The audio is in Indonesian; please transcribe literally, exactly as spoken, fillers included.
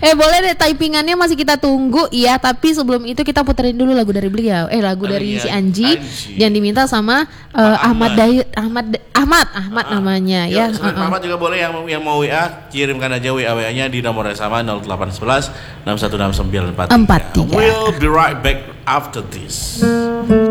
Eh boleh deh, typingannya masih kita tunggu ya. Tapi sebelum itu kita puterin dulu lagu dari beliau. Eh lagu dari si Anji, Anji yang diminta sama uh, Ahmad Dayut Ahmad Ahmad Ahmad uh, namanya ya. ya. Uh-uh. Ahmad juga boleh yang yang mau W A kirimkan aja W A W A-nya di nomor yang sama nol delapan satu satu enam satu enam sembilan empat tiga. empat tiga. We'll be right back after this.